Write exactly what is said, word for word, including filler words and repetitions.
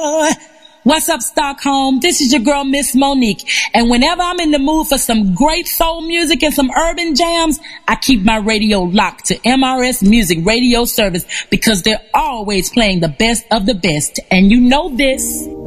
What's up, Stockholm? This is your girl, Miss Monique. And whenever I'm in the mood for some great soul music and some urban jams, I keep my radio locked to M R S Music Radio Service because they're always playing the best of the best. And you know this.